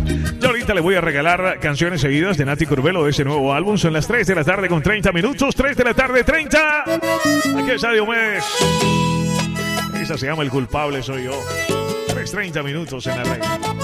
Yo ahorita le voy a regalar canciones seguidas de Nati Curbelo de ese nuevo álbum. Son las 3 de la tarde con 30 minutos. 3 de la tarde, 30. Aquí está Diomedes. Esa se llama El Culpable Soy Yo. 3:30 minutos en la red.